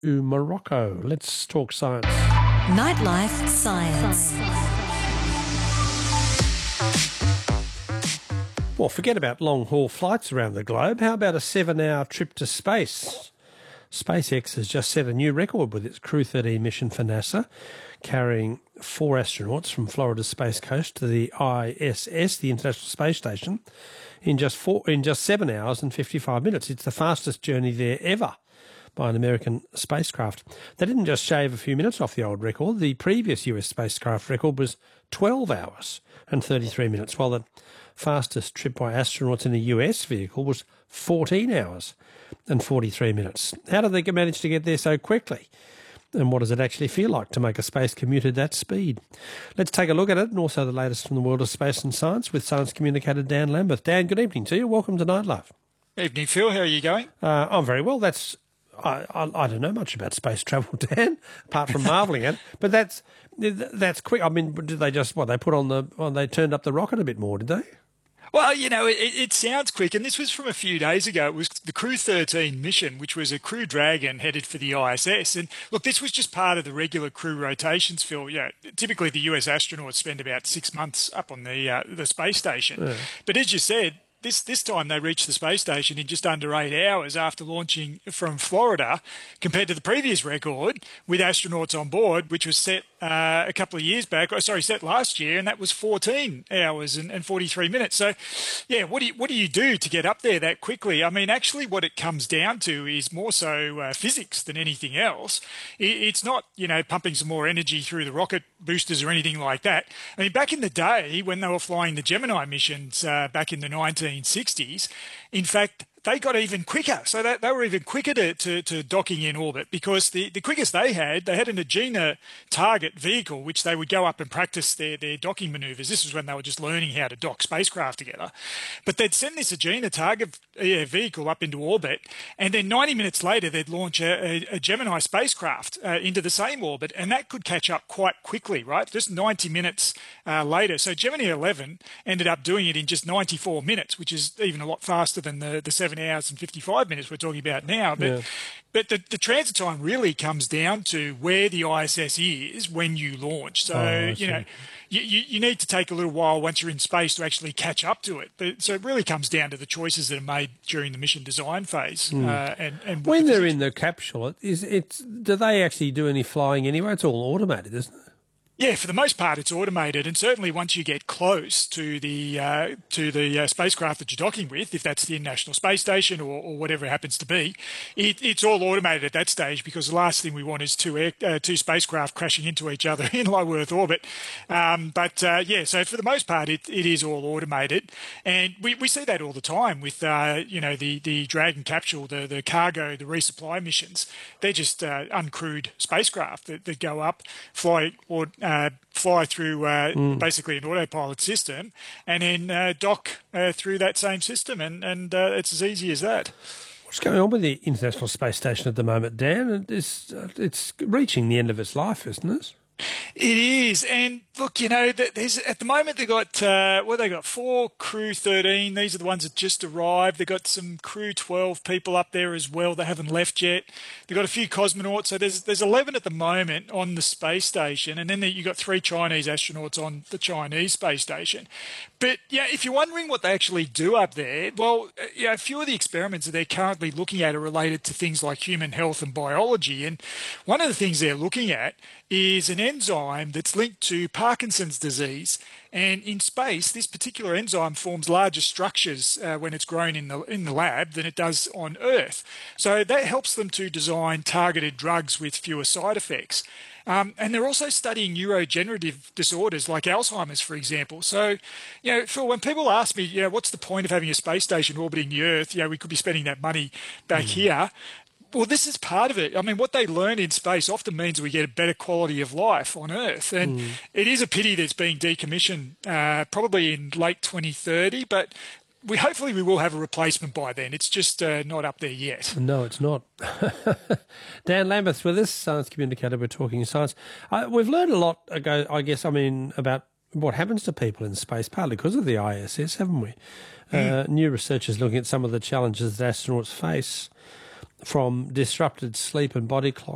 Morocco. Let's talk science. Nightlife Science. Well, forget about long-haul flights around the globe. How about a 7-hour trip to space? SpaceX has just set a new record with its Crew 13 mission for NASA, carrying 4 astronauts from Florida's Space Coast to the ISS, the International Space Station, in just 7 hours and 55 minutes. It's the fastest journey there ever by an American spacecraft. They didn't just shave a few minutes off the old record. The previous US spacecraft record was 12 hours and 33 minutes, while the fastest trip by astronauts in a US vehicle was 14 hours and 43 minutes. How did they manage to get there so quickly? And what does it actually feel like to make a space commute at that speed? Let's take a look at it, and also the latest from the world of space and science with science communicator Dan Lambeth. Dan, good evening to you. Welcome to Nightlife. Evening, Phil. How are you going? I'm very well. I don't know much about space travel, Dan, apart from marvelling at it. But that's quick. I mean, did they just they turned up the rocket a bit more, did they? Well, it sounds quick, and this was from a few days ago. It was the Crew 13 mission, which was a Crew Dragon headed for the ISS. And look, this was just part of the regular crew rotations, Phil. Typically the US astronauts spend about 6 months up on the space station. Yeah. But as you said, this time they reached the space station in just under 8 hours after launching from Florida, compared to the previous record with astronauts on board, which was set a couple of years back. Set last year, and that was 14 hours and 43 minutes. So, yeah, what do you do to get up there that quickly? I mean, actually, what it comes down to is more so physics than anything else. It's not pumping some more energy through the rocket boosters or anything like that. I mean, back in the day when they were flying the Gemini missions back in the 1960s, in fact, they got even quicker. So they were even quicker to docking in orbit, because the quickest they had an Agena target vehicle, which they would go up and practice their docking maneuvers. This was when they were just learning how to dock spacecraft together. But they'd send this Agena target vehicle up into orbit, and then 90 minutes later, they'd launch a Gemini spacecraft into the same orbit, and that could catch up quite quickly, right? Just 90 minutes later. So Gemini 11 ended up doing it in just 94 minutes, which is even a lot faster than the 7 hours and 55 minutes we're talking about now. But the transit time really comes down to where the ISS is when you launch. So, you need to take a little while once you're in space to actually catch up to it. But so it really comes down to the choices that are made during the mission design phase. And when they're in the capsule, do they actually do any flying anyway? It's all automated, isn't it? Yeah, for the most part, it's automated, and certainly once you get close to the spacecraft that you're docking with, if that's the International Space Station or whatever it happens to be, it's all automated at that stage, because the last thing we want is two spacecraft crashing into each other in low Earth orbit. So for the most part, it is all automated, and we see that all the time with the Dragon capsule, the cargo, the resupply missions. They're just uncrewed spacecraft that go up, fly through basically an autopilot system, and then dock through that same system, and it's as easy as that. What's going on with the International Space Station at the moment, Dan? It's reaching the end of its life, isn't it? It is, and look, there's at the moment they got 4 Crew 13. These are the ones that just arrived. They got some Crew 12 people up there as well. They haven't left yet. They got a few cosmonauts. So there's 11 at the moment on the space station, and then you got 3 Chinese astronauts on the Chinese space station. But if you're wondering what they actually do up there, well, a few of the experiments that they're currently looking at are related to things like human health and biology. And one of the things they're looking at is an enzyme that's linked to Parkinson's disease. And in space, this particular enzyme forms larger structures when it's grown in the lab than it does on Earth. So that helps them to design targeted drugs with fewer side effects. And they're also studying neurodegenerative disorders like Alzheimer's, for example. So, Phil, when people ask me, what's the point of having a space station orbiting the Earth? We could be spending that money back here. Well, this is part of it. I mean, what they learn in space often means we get a better quality of life on Earth. And it is a pity that it's being decommissioned probably in late 2030, but hopefully we will have a replacement by then. It's just not up there yet. No, it's not. Dan Lambeth, with this science communicator, we're talking science. We've learned a lot ago, I guess, about what happens to people in space, partly because of the ISS, haven't we? New research is looking at some of the challenges that astronauts face, from disrupted sleep and body clocks